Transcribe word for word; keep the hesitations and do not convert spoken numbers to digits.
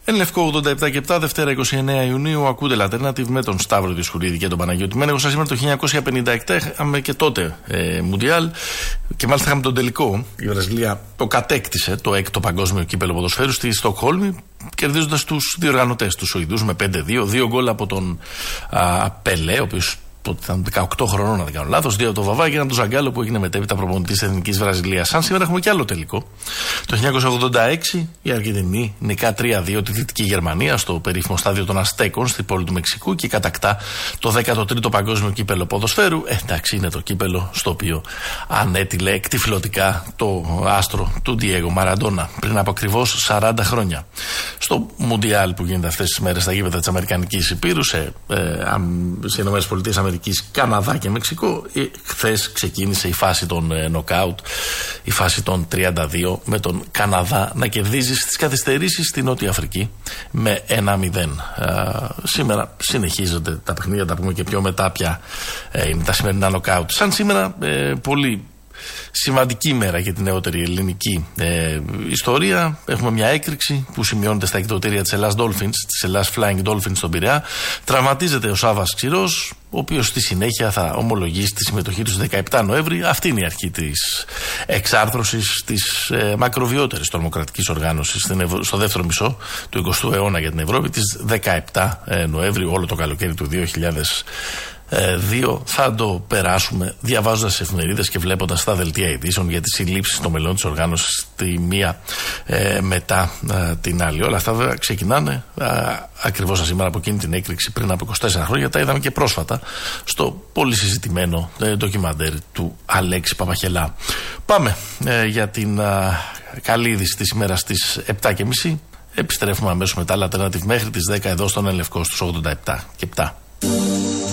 Εν Λευκό ογδόντα επτά και επτά, Δευτέρα είκοσι εννέα Ιουνίου, ακούτε Alternative με τον Σταύρο Δισκουρίδη και τον Παναγιώτη Μένεγο. Σας σήμερα το χίλια εννιακόσια πενήντα επτά είχαμε και τότε ε, Μουντιάλ και μάλιστα είχαμε τον τελικό. Η Βραζιλία το κατέκτησε το έκτο παγκόσμιο κύπελο ποδοσφαίρου στη Στοκχόλμη, κερδίζοντας τους διοργανωτές, τους Σουηδούς, με πέντε δύο. Δύο γκολ από τον α, Πελέ, ο οποίος τότε ήταν δεκαοκτώ χρονών, αν δεν κάνω λάθος, δύο από το Βαβά και έναν τον Ζαγκάλο που έγινε μετέπειτα προπονητής της Εθνικής Βραζιλίας. Σαν σήμερα έχουμε και άλλο τελικό. Το χίλια εννιακόσια ογδόντα έξι η Αργεντινή νικά τρία δύο τη Δυτική Γερμανία στο περίφημο στάδιο των Αστέκων στην πόλη του Μεξικού και κατακτά το δέκατο τρίτο παγκόσμιο κύπελο ποδοσφαίρου. Ε, εντάξει, είναι το κύπελο στο οποίο ανέτειλε εκτυφλωτικά το άστρο του Ντιέγκο Μαραντόνα πριν από ακριβώς σαράντα χρόνια. Στο Μουντιάλ που γίνεται αυτές τις μέρες στα γήπεδα της Αμερικανικής Υπήρου, σε ΗΠΑ, Καναδά και Μεξικό, χθες ξεκίνησε η φάση των νοκάουτ, η φάση των τριάντα δύο, με τον Καναδά να κερδίζει στις καθυστερήσεις στη Νότια Αφρική με ένα μηδέν. Σήμερα συνεχίζονται τα παιχνίδια, τα πούμε και πιο μετά πια ε, είναι τα σημερινά νοκάουτ. Σαν σήμερα ε, πολύ σημαντική μέρα για την νεότερη ελληνική ε, ιστορία. Έχουμε μια έκρηξη που σημειώνεται στα εκδοτήρια της Ελλάς Dolphins, της Ελλάς Flying Dolphins στον Πειραιά. Τραυματίζεται ο Σάββας Ξηρός, ο οποίος στη συνέχεια θα ομολογήσει τη συμμετοχή του δεκαεπτά Νοέμβρη. Αυτή είναι η αρχή της εξάρθρωσης της ε, μακροβιότερης τρομοκρατικής οργάνωσης στο δεύτερο μισό του εικοστού αιώνα για την Ευρώπη, της δεκαεπτά Νοέμβρη, όλο το καλοκαίρι του δύο χιλιάδες δύο. Θα το περάσουμε διαβάζοντας τις εφημερίδες και βλέποντας τα δελτία ειδήσεων για τις συλλήψεις των μελών της οργάνωσης τη μία ε, μετά ε, την άλλη. Όλα αυτά βέβαια ξεκινάνε ε, ακριβώς σήμερα από εκείνη την έκρηξη πριν από είκοσι τέσσερα χρόνια. Τα είδαμε και πρόσφατα στο πολύ συζητημένο ε, ντοκιμαντέρ του Αλέξη Παπαχελά. Πάμε ε, για την ε, καλή είδηση της ημέρας στις επτά και μισή. Επιστρέφουμε αμέσως μετά, Alternative μέχρι τις δέκα εδώ στον Εν Λευκό στους ογδόντα επτά και επτά.